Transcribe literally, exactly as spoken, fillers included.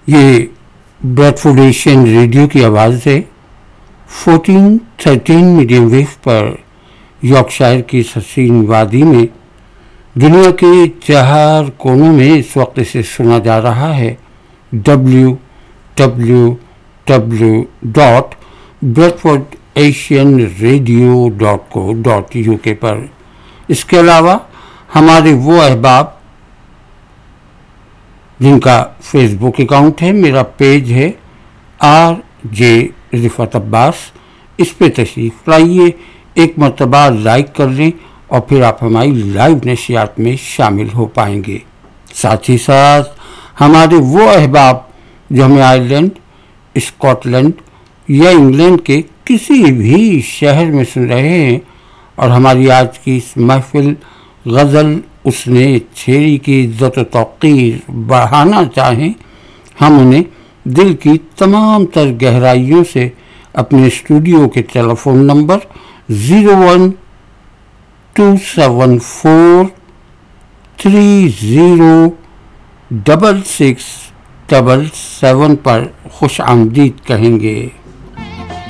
یہ Bradford Asian radio کی آواز ہے. فورٹین تھرٹین میڈیم ویو پر یارکشائر کی اس حسین وادی میں دنیا کے چار کونوں میں اس وقت اسے سنا جا رہا ہے W W W dot Bradford Asian radio dot کو ڈاٹ یو کے پر. اس کے علاوہ ہمارے وہ احباب جن کا فیس بک اکاؤنٹ ہے، میرا پیج ہے آر جے رفعت عباس، اس پہ تشریف لائیے، ایک مرتبہ لائک کر لیں اور پھر آپ ہماری لائیو نشریات میں شامل ہو پائیں گے. ساتھ ہی ساتھ ہمارے وہ احباب جو ہمیں آئرلینڈ، اسکاٹ لینڈ یا انگلینڈ کے کسی بھی شہر میں سن رہے ہیں اور ہماری آج کی اس محفل غزل اس نے چھیری کی عزت و توقیر بڑھانا چاہیں، ہم انہیں دل کی تمام تر گہرائیوں سے اپنے اسٹوڈیو کے ٹیلی phone number zero one to seven four three zero double six double seven پر خوش آمدید کہیں گے.